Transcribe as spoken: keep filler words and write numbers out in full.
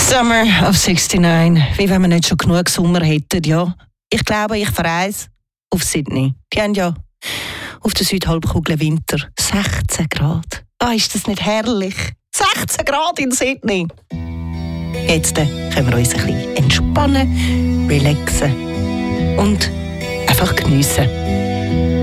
Summer of sixty-nine. Wie wenn wir nicht schon genug Sommer hätten, ja. Ich glaube, ich verreise auf Sydney. Die haben ja auf der Südhalbkugel Winter sechzehn Grad. Ah, ist das nicht herrlich? sechzehn Grad in Sydney. Jetzt äh, können wir uns ein bisschen entspannen, relaxen und einfach geniessen.